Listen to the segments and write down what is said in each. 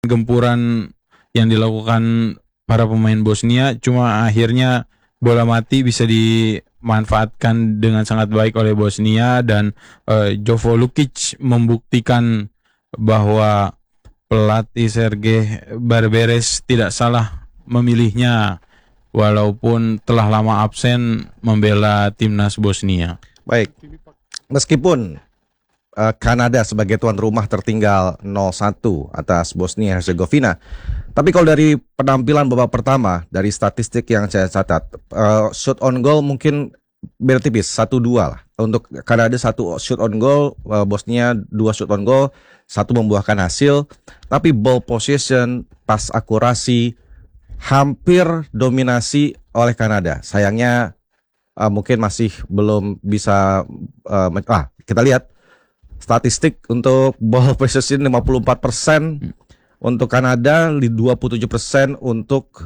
gempuran yang dilakukan para pemain Bosnia, cuma akhirnya bola mati bisa dimanfaatkan dengan sangat baik oleh Bosnia dan Jovo Lukic membuktikan bahwa pelatih Sergej Barberes tidak salah memilihnya walaupun telah lama absen membela timnas Bosnia. Baik, meskipun Kanada sebagai tuan rumah tertinggal 0-1 atas Bosnia Herzegovina, tapi kalau dari penampilan babak pertama, dari statistik yang saya catat, shoot on goal mungkin beda tipis, 1-2 lah. Untuk Kanada 1 shoot on goal, Bosnia 2 shoot on goal, 1 membuahkan hasil. Tapi ball possession, pas akurasi, hampir dominasi oleh Kanada. Sayangnya mungkin masih belum bisa, kita lihat statistik untuk ball possession 54%. Untuk Kanada 27% untuk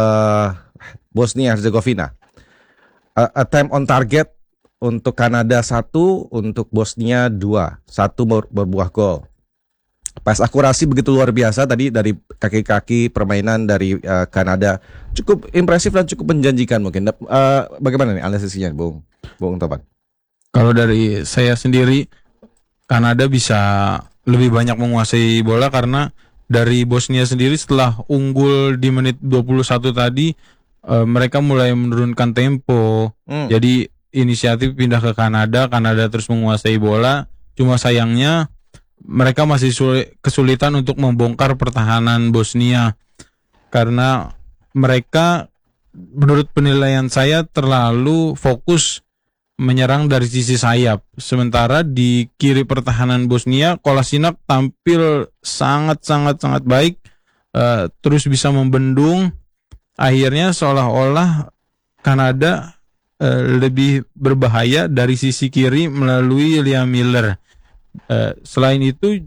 Bosnia Herzegovina. Attempt on target untuk Kanada 1, untuk Bosnia 2, 1 berbuah gol. Pas akurasi begitu luar biasa tadi dari kaki-kaki permainan dari Kanada, cukup impresif dan cukup menjanjikan mungkin. Bagaimana nih analisisnya, Bung Topan? Kalau dari saya sendiri, Kanada bisa lebih banyak menguasai bola karena dari Bosnia sendiri setelah unggul di menit 21 tadi, mereka mulai menurunkan tempo. Jadi inisiatif pindah ke Kanada terus menguasai bola. Cuma sayangnya mereka masih kesulitan untuk membongkar pertahanan Bosnia karena mereka menurut penilaian saya terlalu fokus menyerang dari sisi sayap. Sementara di kiri pertahanan Bosnia, Kolasinac tampil sangat baik, terus bisa membendung. Akhirnya seolah-olah Kanada lebih berbahaya dari sisi kiri melalui Liam Miller. Selain itu,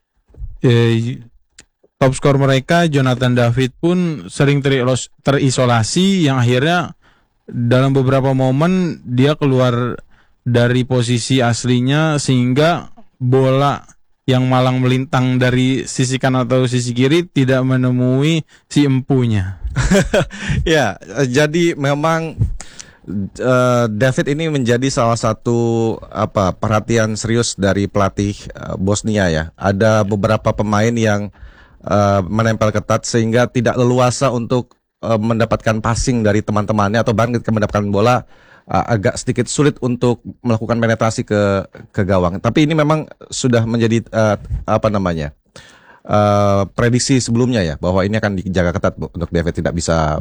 top skor mereka Jonathan David pun sering terisolasi, yang akhirnya dalam beberapa momen dia keluar dari posisi aslinya sehingga bola yang malang melintang dari sisi kanan atau sisi kiri tidak menemui si empunya. Ya, jadi memang David ini menjadi salah satu perhatian serius dari pelatih Bosnia ya. Ada beberapa pemain yang menempel ketat sehingga tidak leluasa untuk mendapatkan passing dari teman-temannya atau bahkan ketika mendapatkan bola agak sedikit sulit untuk melakukan penetrasi ke gawang. Tapi ini memang sudah menjadi prediksi sebelumnya ya, bahwa ini akan dijaga ketat untuk David tidak bisa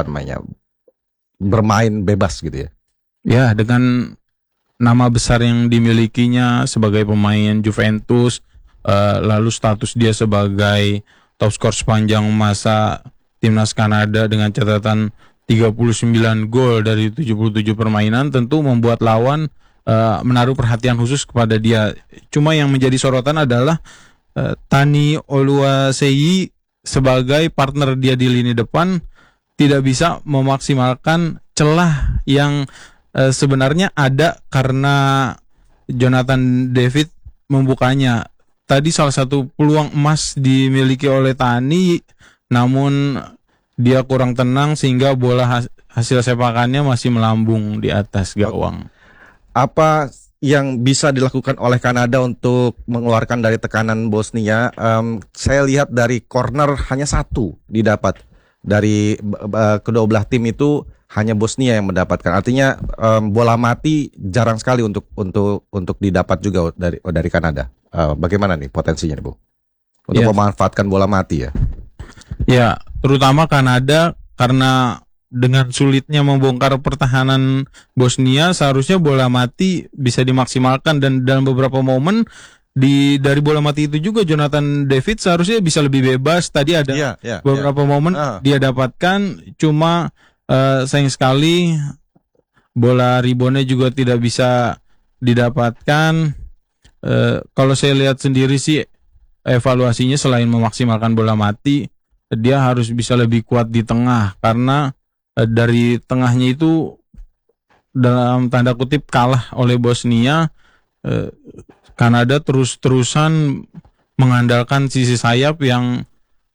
bermain bebas gitu ya. Ya, dengan nama besar yang dimilikinya sebagai pemain Juventus, lalu status dia sebagai top skor sepanjang masa timnas Kanada dengan catatan 39 gol dari 77 permainan, tentu membuat lawan menaruh perhatian khusus kepada dia. Cuma yang menjadi sorotan adalah Tani Oluwaseyi sebagai partner dia di lini depan tidak bisa memaksimalkan celah yang sebenarnya ada karena Jonathan David membukanya. Tadi salah satu peluang emas dimiliki oleh Tani, namun dia kurang tenang sehingga bola hasil sepakannya masih melambung di atas gawang. Apa yang bisa dilakukan oleh Kanada untuk mengeluarkan dari tekanan Bosnia? Saya lihat dari corner hanya 1 didapat. Dari kedua belah tim itu hanya Bosnia yang mendapatkan. Artinya bola mati jarang sekali untuk didapat juga dari Kanada. Bagaimana nih potensinya nih, Bu? Untuk memanfaatkan bola mati ya. Ya, terutama Kanada karena dengan sulitnya membongkar pertahanan Bosnia, seharusnya bola mati bisa dimaksimalkan, dan dalam beberapa momen dari bola mati itu juga Jonathan David seharusnya bisa lebih bebas. Tadi ada beberapa momen dia dapatkan, cuma sayang sekali bola reboundnya juga tidak bisa didapatkan. Kalau saya lihat sendiri sih evaluasinya selain memaksimalkan bola mati, dia harus bisa lebih kuat di tengah, karena dari tengahnya itu dalam tanda kutip kalah oleh Bosnia. Kanada terus-terusan mengandalkan sisi sayap yang